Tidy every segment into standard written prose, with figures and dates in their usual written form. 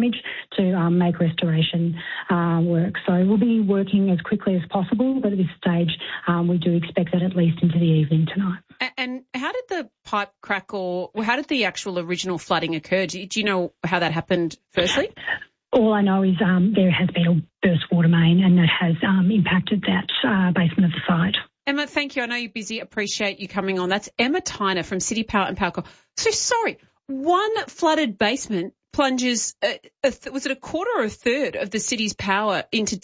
damage to make restoration work. So we'll be working as quickly as possible, but at this stage we do expect that at least into the evening tonight. And how did the pipe crack or how did the actual original flooding occur? Do you know how that happened firstly? All I know is there has been a burst water main and that has impacted that basement of the site. Emma, thank you. I know you're busy. Appreciate you coming on. That's Emma Tyner from City Power and Powerco. So sorry, one flooded basement plunges, was it a quarter or a third of the city's power into,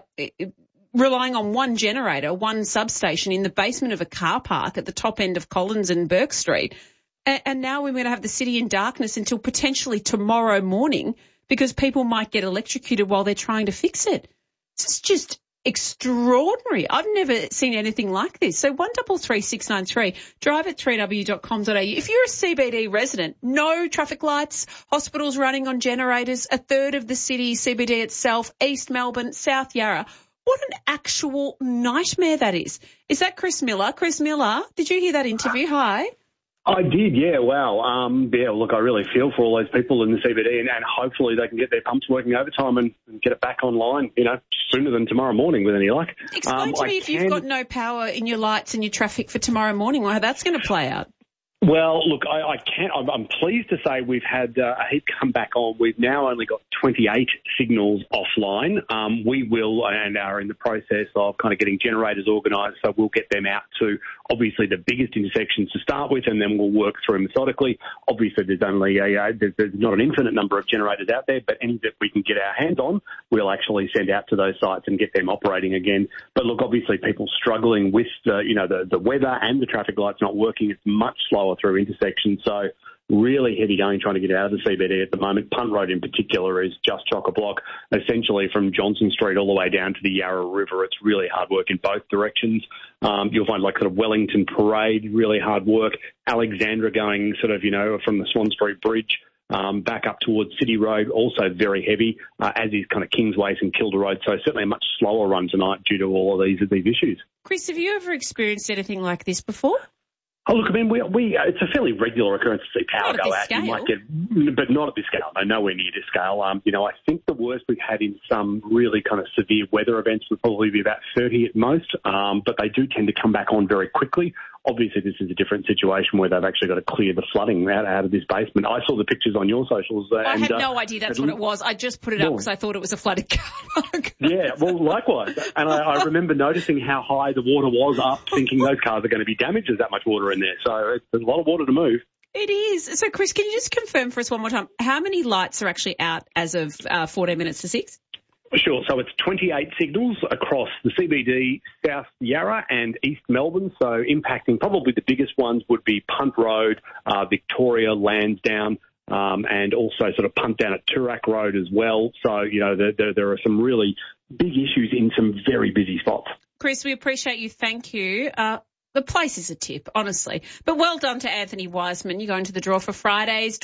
relying on one generator, one substation in the basement of a car park at the top end of Collins and Burke Street. And now we're going to have the city in darkness until potentially tomorrow morning because people might get electrocuted while they're trying to fix it. This is just extraordinary. I've never seen anything like this. So 133693, drive at 3w.com.au. If you're a CBD resident, no traffic lights, hospitals running on generators, a third of the city, CBD itself, East Melbourne, South Yarra. What an actual nightmare that is. Is that Chris Miller? Chris Miller, did you hear that interview? Hi. I did, yeah, wow. Look, I really feel for all those people in the CBD and hopefully they can get their pumps working overtime and get it back online, sooner than tomorrow morning with any luck. Explain to me if you've got no power in your lights and your traffic for tomorrow morning, how that's going to play out. Well, look, I'm pleased to say we've had a heap come back on. We've now only got 28 signals offline. We will and are in the process of kind of getting generators organised, so we'll get them out to obviously the biggest intersections to start with, and then we'll work through methodically. Obviously, there's only there's not an infinite number of generators out there, but any that we can get our hands on, we'll actually send out to those sites and get them operating again. But look, obviously, people struggling with the weather and the traffic lights not working. It's much slower through intersections, so really heavy going trying to get out of the CBD at the moment. Punt Road in particular is just chock-a-block, essentially from Johnson Street all the way down to the Yarra River. It's really hard work in both directions. You'll find sort of Wellington Parade, really hard work. Alexandra going from the Swan Street Bridge back up towards City Road, also very heavy, as is kind of Kingsway and Kilda Road. So certainly a much slower run tonight due to all of these issues. Chris, have you ever experienced anything like this before? Oh, look, I mean, it's a fairly regular occurrence to see power go out. Scale. You might get, but not at this scale. No, nowhere near this scale. I think the worst we've had in some really kind of severe weather events would probably be about 30 at most, but they do tend to come back on very quickly. Obviously, this is a different situation where they've actually got to clear the flooding out of this basement. I saw the pictures on your socials. I had no idea that's what it was. I just put it up because I thought it was a flooded car park. Yeah, well, likewise. And I remember noticing how high the water was up, thinking those cars are going to be damaged. There's that much water in there. So there's a lot of water to move. It is. So, Chris, can you just confirm for us one more time, how many lights are actually out as of 14 minutes to 6? Sure. So it's 28 signals across the CBD, South Yarra and East Melbourne. So impacting probably the biggest ones would be Punt Road, Victoria, Lansdowne, and also sort of Punt down at Toorak Road as well. So, there are some really big issues in some very busy spots. Chris, we appreciate you. Thank you. The place is a tip, honestly. But well done to Anthony Wiseman. You go into the draw for Friday's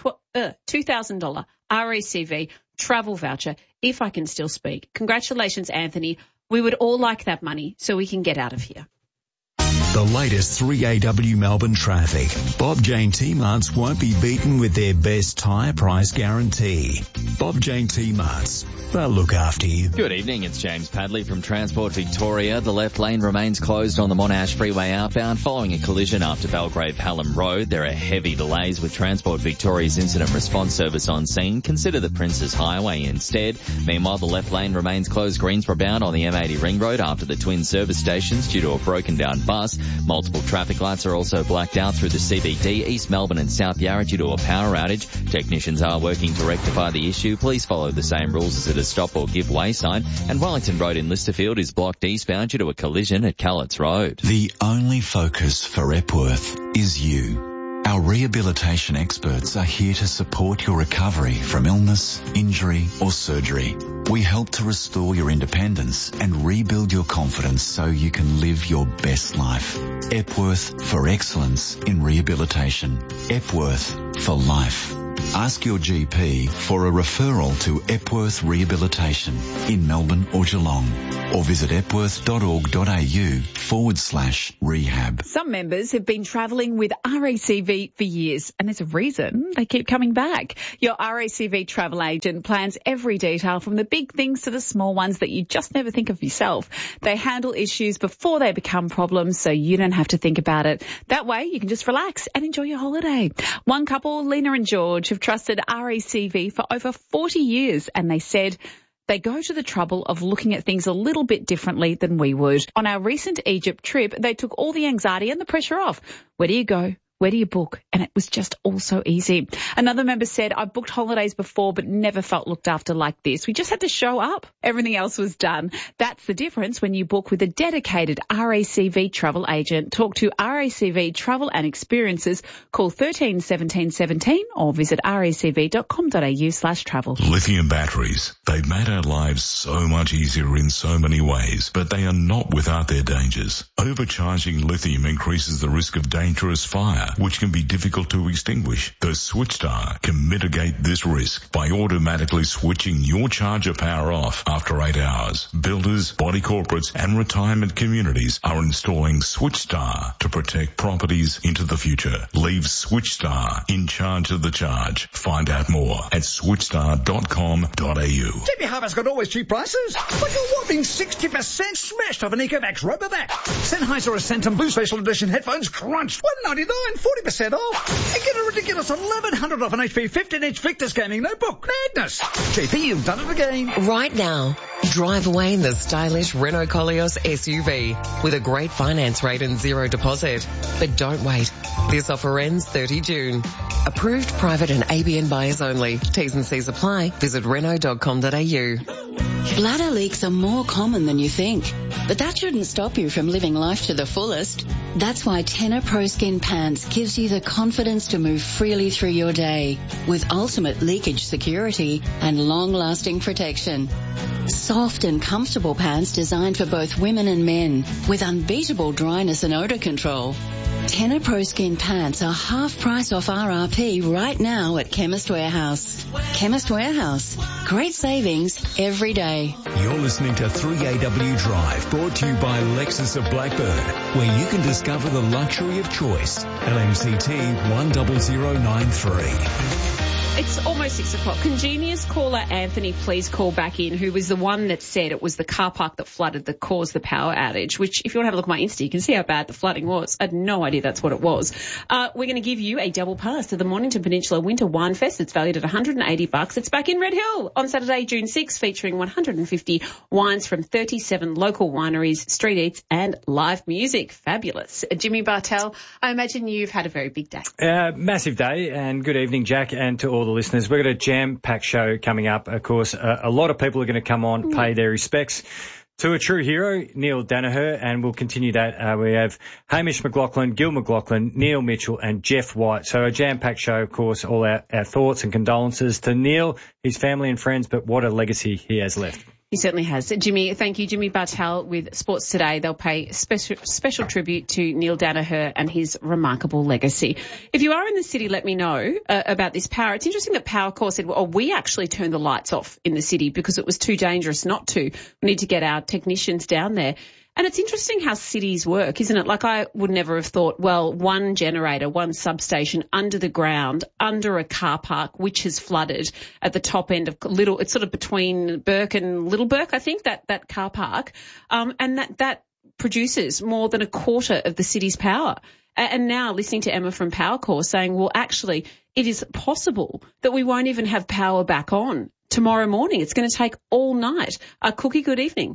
$2,000 RACV travel voucher, if I can still speak. Congratulations, Anthony. We would all like that money so we can get out of here. The latest 3AW Melbourne traffic. Bob Jane T-Marts won't be beaten with their best tyre price guarantee. Bob Jane T-Marts, they'll look after you. Good evening, it's James Padley from Transport Victoria. The left lane remains closed on the Monash Freeway outbound following a collision after Belgrave Hallam Road. There are heavy delays with Transport Victoria's incident response service on scene. Consider the Princes Highway instead. Meanwhile, the left lane remains closed Greensborough bound on the M80 Ring Road after the twin service stations due to a broken down bus. Multiple traffic lights are also blacked out through the CBD, East Melbourne and South Yarra due to a power outage. Technicians are working to rectify the issue. Please follow the same rules as at a stop or give way sign. And Wellington Road in Listerfield is blocked eastbound due to a collision at Callets Road. The only focus for Epworth is you. Our rehabilitation experts are here to support your recovery from illness, injury or surgery. We help to restore your independence and rebuild your confidence so you can live your best life. Epworth for excellence in rehabilitation. Epworth for life. Ask your GP for a referral to Epworth Rehabilitation in Melbourne or Geelong, or visit epworth.org.au/rehab. Some members have been travelling with RACV for years, and there's a reason they keep coming back. Your RACV travel agent plans every detail from the big things to the small ones that you just never think of yourself. They handle issues before they become problems, so you don't have to think about it. That way you can just relax and enjoy your holiday. One couple, Lena and George, have trusted RACV for over 40 years, and they said they go to the trouble of looking at things a little bit differently than we would. On our recent Egypt trip, they took all the anxiety and the pressure off. Where do you go? Where do you book? And it was just all so easy. Another member said, I booked holidays before but never felt looked after like this. We just had to show up. Everything else was done. That's the difference when you book with a dedicated RACV travel agent. Talk to RACV Travel and Experiences. Call 13 17 17 or visit racv.com.au/travel. Lithium batteries. They've made our lives so much easier in so many ways, but they are not without their dangers. Overcharging lithium increases the risk of dangerous fire, which can be difficult to extinguish. The SwitchStar can mitigate this risk by automatically switching your charger power off after 8 hours. Builders, body corporates and retirement communities are installing SwitchStar to protect properties into the future. Leave SwitchStar in charge of the charge. Find out more at switchstar.com.au. JB Harvey's got always cheap prices. Like a whopping 60% smashed off an Ecovacs Robovac. Sennheiser Ascension Blue Special Edition headphones crunched. $199, 40% off. And get a ridiculous $1,100 off an HP 15-inch Victus gaming notebook. Madness. JP, you've done it again. Right now, drive away in the stylish Renault Koleos SUV with a great finance rate and zero deposit. But don't wait. This offer ends 30 June. Approved private and ABN buyers only. T's and C's apply. Visit Renault.com.au. Bladder leaks are more common than you think, but that shouldn't stop you from living life to the fullest. That's why Tena Pro Skin Pants gives you the confidence to move freely through your day with ultimate leakage security and long-lasting protection. Soft and comfortable pants designed for both women and men with unbeatable dryness and odor control. Tena Pro Skin Pants are half price off RRP right now at Chemist Warehouse. Chemist Warehouse. Great savings every day. You're listening to 3AW Drive, brought to you by Lexus of Blackburn, where you can discover the luxury of choice. LMCT 10093. It's almost 6 o'clock. Can Genius caller Anthony please call back in, who was the one that said it was the car park that flooded that caused the power outage, which if you want to have a look at my Insta, you can see how bad the flooding was. I had no idea that's what it was. We're going to give you a double pass to the Mornington Peninsula Winter Wine Fest. It's valued at $180. It's back in Red Hill on Saturday, June 6, featuring 150 wines from 37 local wineries, street eats and live music. Fabulous. Jimmy Bartell, I imagine you've had a very big day. Massive day, and good evening, Jack, and to all the listeners. We've got a jam-packed show coming up. Of course, a lot of people are going to come on, pay their respects to a true hero, Neil Danaher, and we'll continue that. We have Hamish McLaughlin, Gil McLaughlin, Neil Mitchell and Jeff White. So a jam-packed show, of course, all our thoughts and condolences to Neil, his family and friends, but what a legacy he has left. He certainly has. Jimmy, thank you. Jimmy Bartell with Sports Today. They'll pay special tribute to Neil Danaher and his remarkable legacy. If you are in the city, let me know about this power. It's interesting that Powercor said, well, we actually turned the lights off in the city because it was too dangerous not to. We need to get our technicians down there. And it's interesting how cities work, isn't it? Like, I would never have thought, well, one generator, one substation under the ground, under a car park, which has flooded at the top end of it's sort of between Burke and Little Burke, I think, that car park. And that produces more than a quarter of the city's power. And now listening to Emma from Powercor saying, well, actually, it is possible that we won't even have power back on tomorrow morning. It's going to take all night. Cookie, good evening.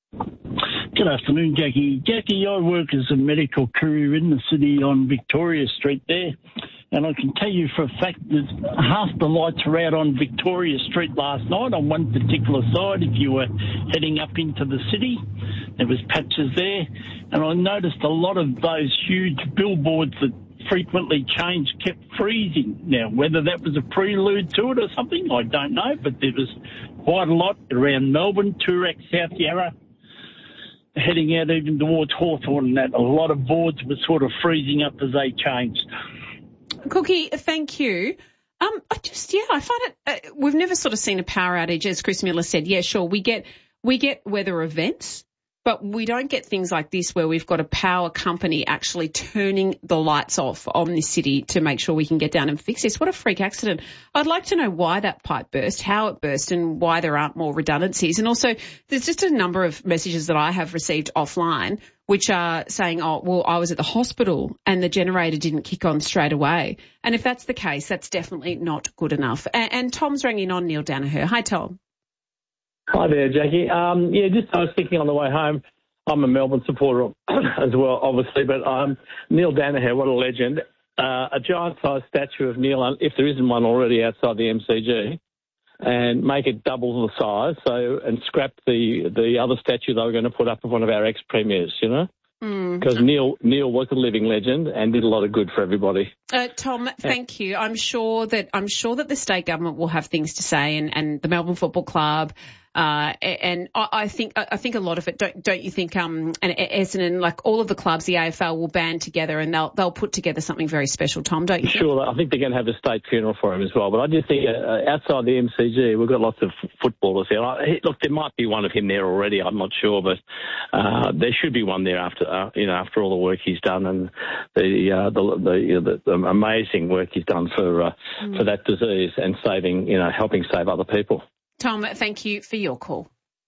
Good afternoon, Jackie. Jackie, I work as a medical courier in the city on Victoria Street there, and I can tell you for a fact that half the lights were out on Victoria Street last night on one particular side. If you were heading up into the city, there was patches there, and I noticed a lot of those huge billboards that frequently changed kept freezing. Now, whether that was a prelude to it or something, I don't know, but there was quite a lot around Melbourne, Toorak, South Yarra, heading out even towards Hawthorn, and that a lot of boards were sort of freezing up as they changed. Cookie, thank you. I find it, we've never sort of seen a power outage, as Chris Miller said. Yeah, sure, we get weather events, but we don't get things like this where we've got a power company actually turning the lights off on this city to make sure we can get down and fix this. What a freak accident. I'd like to know why that pipe burst, how it burst, and why there aren't more redundancies. And also, there's just a number of messages that I have received offline which are saying, oh, well, I was at the hospital and the generator didn't kick on straight away. And if that's the case, that's definitely not good enough. And Tom's ranging on Neil Danaher. Hi, Tom. Hi there, Jackie. I was thinking on the way home, I'm a Melbourne supporter as well, obviously, but Neil Danaher, what a legend. A giant-sized statue of Neil, if there isn't one already outside the MCG, and make it double the size, and scrap the other statue they were going to put up of one of our ex-premiers, you know? Because Neil was a living legend and did a lot of good for everybody. Tom, thank you. I'm sure that the state government will have things to say, and the Melbourne Football Club. And I think a lot of it, don't you think, and Essendon, like all of the clubs, the AFL will band together and they'll put together something very special, Tom, don't you think? Sure, I think they're going to have a state funeral for him as well. But I just think outside the MCG, we've got lots of footballers there. Look, there might be one of him there already, I'm not sure, but there should be one there after all the work he's done and the amazing work he's done for that disease and helping save other people. Tom, thank you for your call.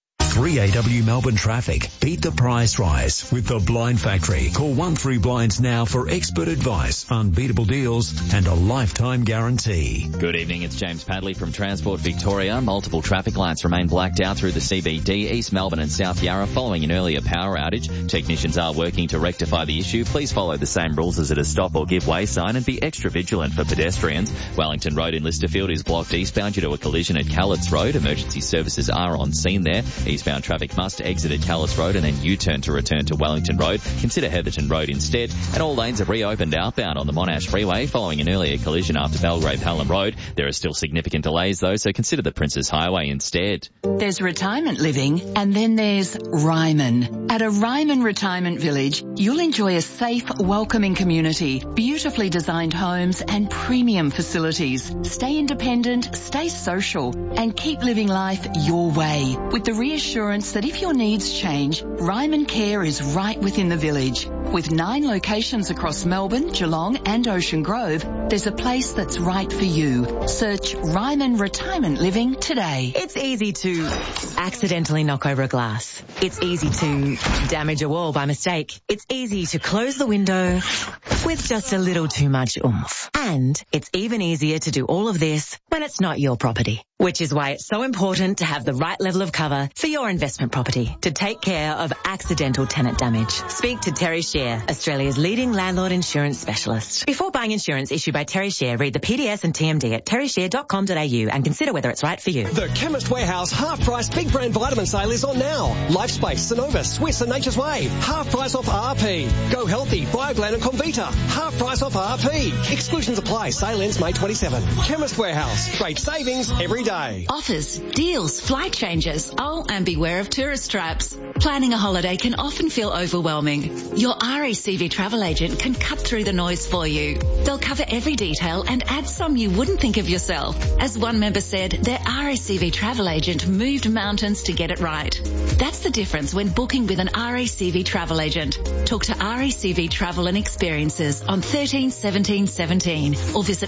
3AW Melbourne Traffic. Beat the price rise with the Blind Factory. Call 13Blinds now for expert advice, unbeatable deals and a lifetime guarantee. Good evening, it's James Padley from Transport Victoria. Multiple traffic lights remain blacked out through the CBD, East Melbourne and South Yarra following an earlier power outage. Technicians are working to rectify the issue. Please follow the same rules as at a stop or give way sign and be extra vigilant for pedestrians. Wellington Road in Listerfield is blocked eastbound due to a collision at Callets Road. Emergency services are on scene there. Eastbound traffic must exit at Callis Road and then U-turn to return to Wellington Road. Consider Heatherton Road instead. And all lanes have reopened outbound on the Monash Freeway following an earlier collision after Belgrave Hallam Road. There are still significant delays though, so consider the Princes Highway instead. There's retirement living and then there's Ryman. At a Ryman Retirement Village, you'll enjoy a safe, welcoming community, beautifully designed homes and premium facilities. Stay independent, stay social and keep living life your way with the reassurance that if your needs change, Ryman Care is right within the village. With 9 locations across Melbourne, Geelong and Ocean Grove, there's a place that's right for you. Search Ryman Retirement Living today. It's easy to accidentally knock over a glass. It's easy to damage a wall by mistake. It's easy to close the window with just a little too much oomph. And it's even easier to do all of this when it's not your property. Which is why it's so important to have the right level of cover for your investment property to take care of accidental tenant damage. Speak to Terry Shear, Australia's leading landlord insurance specialist. Before buying insurance issued by Terry Shear, read the PDS and TMD at terryshear.com.au and consider whether it's right for you. The Chemist Warehouse half-price big brand vitamin sale is on now. Lifespace, Synovus, Swiss and Nature's Way. Half price off RP. Go Healthy, BioGlan and Convita. Half price off RP. Exclusions apply. Sale ends May 27. Chemist Warehouse. Great savings every day. Offers, deals, flight changes. Oh, and beware of tourist traps. Planning a holiday can often feel overwhelming. Your RACV travel agent can cut through the noise for you. They'll cover every detail and add some you wouldn't think of yourself. As one member said, their RACV travel agent moved mountains to get it right. That's the difference when booking with an RACV travel agent. Talk to RACV Travel and Experiences on 13 17 17 or visit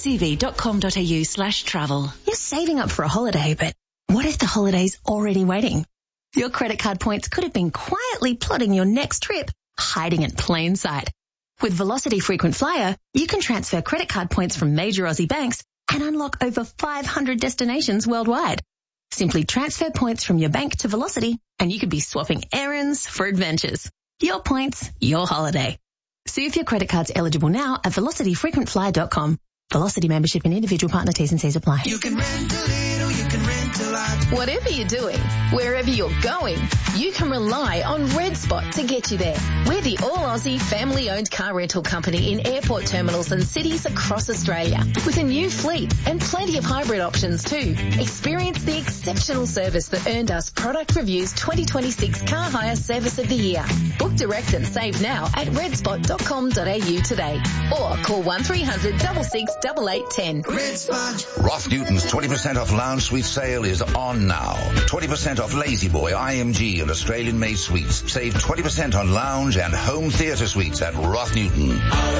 racv.com.au/travel. You're saving up for a holiday, but what if the holiday's already waiting? Your credit card points could have been quietly plotting your next trip, hiding in plain sight. With Velocity Frequent Flyer, you can transfer credit card points from major Aussie banks and unlock over 500 destinations worldwide. Simply transfer points from your bank to Velocity and you could be swapping errands for adventures. Your points, your holiday. See if your credit card's eligible now at velocityfrequentflyer.com. Velocity membership and individual partner T's and C's apply. You can rent a little, you can rent Whatever you're doing, wherever you're going, you can rely on Red Spot to get you there. We're the all-Aussie family-owned car rental company in airport terminals and cities across Australia, with a new fleet and plenty of hybrid options too. Experience the exceptional service that earned us Product Review's 2026 Car Hire Service of the Year. Book direct and save now at redspot.com.au today, or call 1300 66 8810. Red Spot. Roth Newton's 20% off lounge suite sale is on now. 20% off Lazy Boy, IMG and Australian made suites. Save 20% on lounge and home theatre suites at Roth Newton.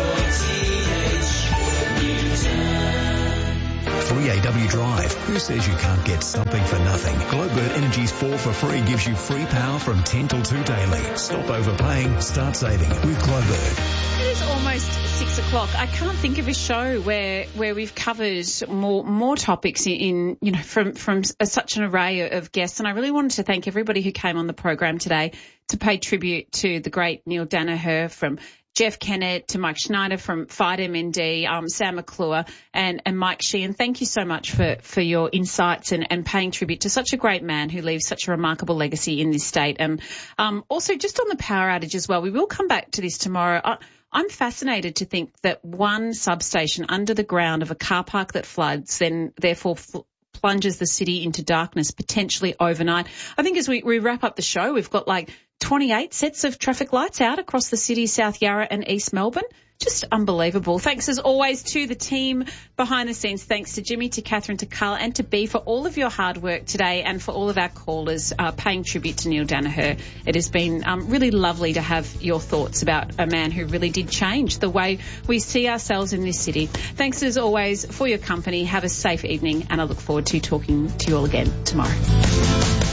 3AW Drive. Who says you can't get something for nothing? Glowbird Energy's 4 for free gives you free power from 10 till 2 daily. Stop overpaying, start saving with Glowbird. It is almost 6 o'clock. I can't think of a show where we've covered more topics in from such an array of guests. And I really wanted to thank everybody who came on the program today to pay tribute to the great Neil Danaher, from Jeff Kennett to Mike Schneider from FightMND, Sam McClure and Mike Sheehan. Thank you so much for your insights and paying tribute to such a great man who leaves such a remarkable legacy in this state. And also just on the power outage as well, we will come back to this tomorrow. I'm fascinated to think that one substation under the ground of a car park that floods, then therefore plunges the city into darkness potentially overnight. I think as we wrap up the show, we've got like 28 sets of traffic lights out across the city, South Yarra and East Melbourne. Just unbelievable. Thanks as always to the team behind the scenes. Thanks to Jimmy, to Catherine, to Carla and to B for all of your hard work today, and for all of our callers paying tribute to Neil Danaher. It has been really lovely to have your thoughts about a man who really did change the way we see ourselves in this city. Thanks as always for your company. Have a safe evening, and I look forward to talking to you all again tomorrow.